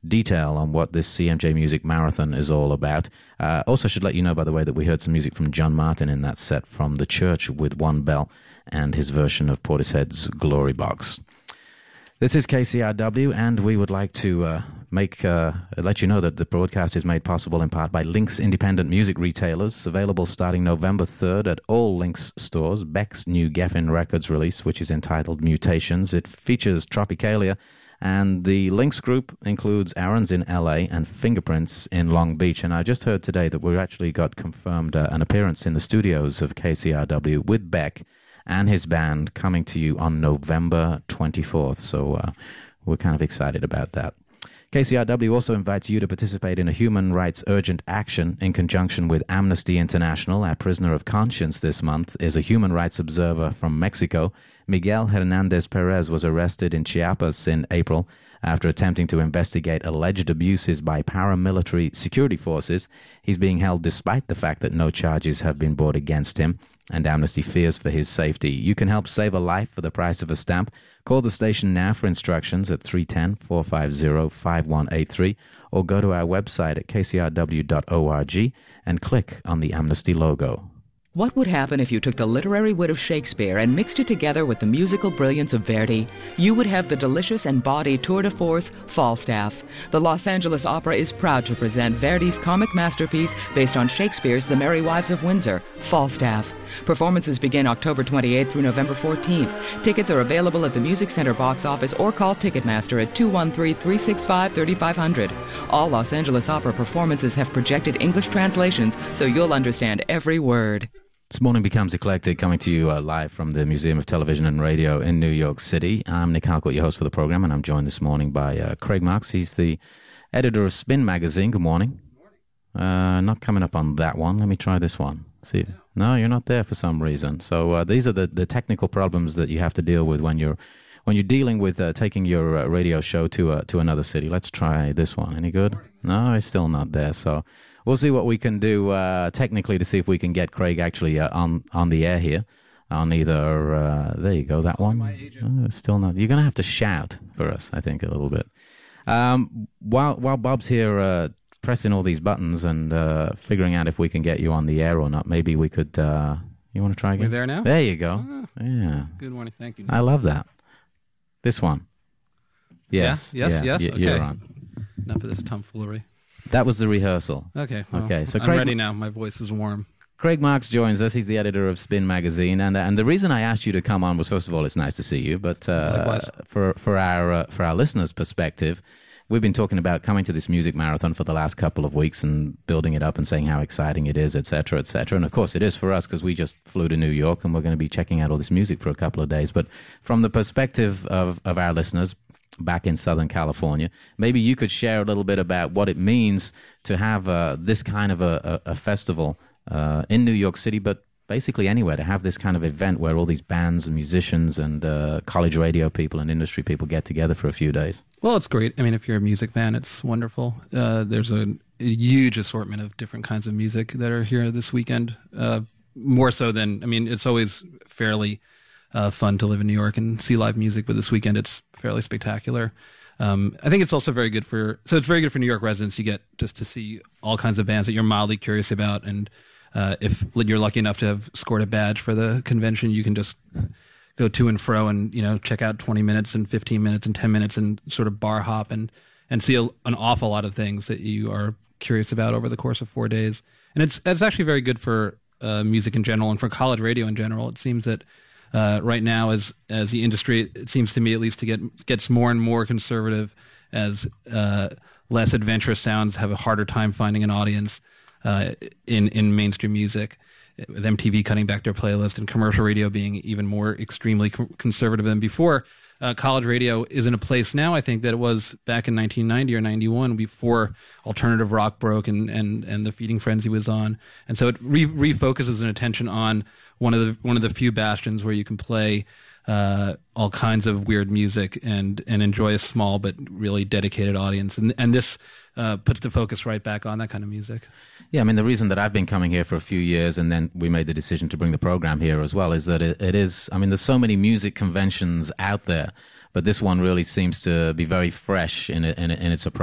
detail on what this CMJ Music Marathon is all about. Also should let you know, by the way, that we heard some music from John Martin in that set from The Church with One Bell and his version of Portishead's Glory Box. This is KCRW, and we would like to let you know that the broadcast is made possible in part by Lynx Independent Music Retailers, available starting November 3rd at all Lynx stores. Beck's new Geffen Records release, which is entitled Mutations. It features Tropicalia, and the Lynx group includes Aaron's in LA and Fingerprints in Long Beach. And I just heard today that we actually got confirmed an appearance in the studios of KCRW with Beck and his band coming to you on November 24th. So we're kind of excited about that. KCRW also invites you to participate in a human rights urgent action in conjunction with Amnesty International. Our prisoner of conscience this month is a human rights observer from Mexico. Miguel Hernandez Perez was arrested in Chiapas in April after attempting to investigate alleged abuses by paramilitary security forces. He's being held despite the fact that no charges have been brought against him, and Amnesty fears for his safety. You can help save a life for the price of a stamp. Call the station now for instructions at 310-450-5183, or go to our website at kcrw.org and click on the Amnesty logo. What would happen if you took the literary wit of Shakespeare and mixed it together with the musical brilliance of Verdi? You would have the delicious and bawdy tour de force, Falstaff. The Los Angeles Opera is proud to present Verdi's comic masterpiece based on Shakespeare's The Merry Wives of Windsor, Falstaff. Performances begin October 28th through November 14th. Tickets are available at the Music Center box office or call Ticketmaster at 213-365-3500. All Los Angeles Opera performances have projected English translations, so you'll understand every word. This morning becomes eclectic, coming to you live from the Museum of Television and Radio in New York City. I'm Nick Halkett, your host for the program, and I'm joined this morning by Craig Marks. He's the editor of Spin Magazine. Good morning. Not coming up on that one. Let me try this one. See, no, you're not there for some reason. So these are the technical problems that you have to deal with when you're dealing with taking your radio show to another city. Let's try this one. Any good? No, it's still not there. So we'll see what we can do technically to see if we can get Craig actually on the air here on either. There you go, that one. Oh, still not. You're going to have to shout for us, I think, a little bit. While Bob's here pressing all these buttons and figuring out if we can get you on the air or not, maybe we could. You want to try again? We're there now? There you go. Yeah. Good morning. Thank you. I love that. This one. Yes. Yeah? Yes. Okay. You're on. Enough of this tomfoolery. That was the rehearsal. Okay. Well, okay. So I'm Craig, ready now. My voice is warm. Craig Marks joins us. He's the editor of Spin Magazine, and the reason I asked you to come on was, first of all, it's nice to see you, but for our listeners' perspective, we've been talking about coming to this music marathon for the last couple of weeks and building it up and saying how exciting it is, et cetera, et cetera. And of course it is for us because we just flew to New York and we're going to be checking out all this music for a couple of days. But from the perspective of our listeners back in Southern California, maybe you could share a little bit about what it means to have this kind of a festival in New York City, but basically anywhere, to have this kind of event where all these bands and musicians and college radio people and industry people get together for a few days. Well, it's great. I mean, if you're a music fan, it's wonderful. There's a huge assortment of different kinds of music that are here this weekend. More so than, I mean, it's always fairly fun to live in New York and see live music, but this weekend it's fairly spectacular. I think it's also very good for New York residents. You get just to see all kinds of bands that you're mildly curious about, and if you're lucky enough to have scored a badge for the convention, you can just go to and fro and, check out 20 minutes and 15 minutes and 10 minutes and sort of bar hop and see an awful lot of things that you are curious about over the course of 4 days. And it's actually very good for music in general and for college radio in general. It seems that right now, as the industry, it seems to me at least, gets more and more conservative as less adventurous sounds have a harder time finding an audience in mainstream music, with MTV cutting back their playlist and commercial radio being even more extremely conservative than before. College radio is in a place now, I think, that it was back in 1990 or 91 before alternative rock broke and the feeding frenzy was on. And so it refocuses an attention on one of the few bastions where you can play all kinds of weird music and enjoy a small but really dedicated audience. And this puts the focus right back on that kind of music. Yeah, I mean, the reason that I've been coming here for a few years, and then we made the decision to bring the program here as well, is that it is, I mean, there's so many music conventions out there, but this one really seems to be very fresh in its approach.